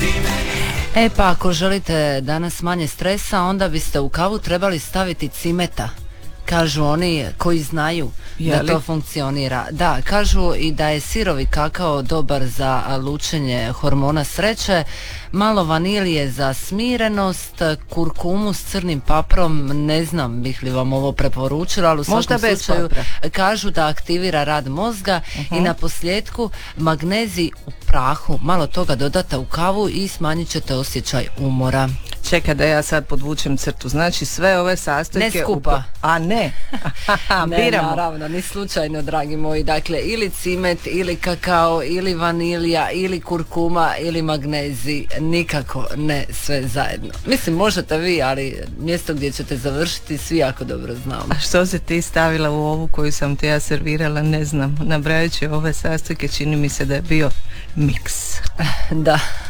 E pa ako želite danas manje stresa, onda biste u kavu trebali staviti cimeta. Kažu oni koji znaju da to funkcionira. Da, kažu i da je sirovi kakao dobar za lučenje hormona sreće, malo vanilije za smirenost, kurkumu s crnim paprom, ne znam bih li vam ovo preporučila, ali u svakom slučaju kažu da aktivira rad mozga i na posljedku magnezij u prahu, malo toga dodate u kavu i smanjit ćete osjećaj umora. Čekaj da ja sad podvučem crtu. Znači sve ove sastojke... Ne skupa. A ne. Ne, naravno, ni slučajno, dragi moji. Dakle, ili cimet, ili kakao, ili vanilija, ili kurkuma, ili magnezij. Nikako ne sve zajedno. Mislim, možete vi, ali mjesto gdje ćete završiti svi jako dobro znamo. A što se ti stavila u ovu koju sam ti ja servirala, ne znam. Nabrajajući ove sastojke, čini mi se da je bio miks. Da.